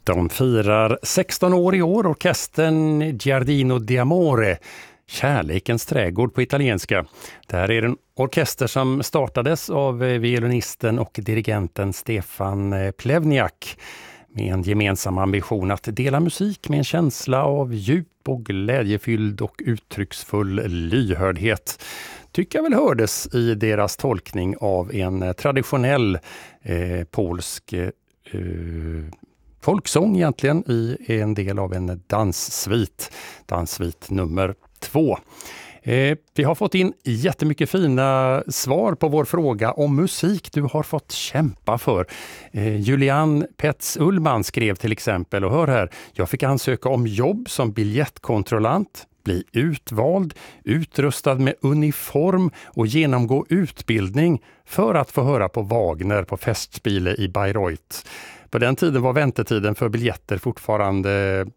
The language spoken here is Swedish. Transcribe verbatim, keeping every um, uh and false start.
De firar sexton år i år, orkestern Giardino di Amore, Kärlekens trädgård på italienska. Det här är en orkester som startades av violinisten och dirigenten Stefan Plevniak med en gemensam ambition att dela musik med en känsla av djup och glädjefylld och uttrycksfull lyhördhet. Tycker jag väl hördes i deras tolkning av en traditionell eh, polsk eh, folksång egentligen i en del av en danssvit, danssvit nummer två. Eh, vi har fått in jättemycket fina svar på vår fråga om musik du har fått kämpa för. Eh, Julian Pets Ullman skrev till exempel, och hör här, jag fick ansöka om jobb som biljettkontrollant, bli utvald, utrustad med uniform och genomgå utbildning för att få höra på Wagner på Festspiele i Bayreuth. På den tiden var väntetiden för biljetter fortfarande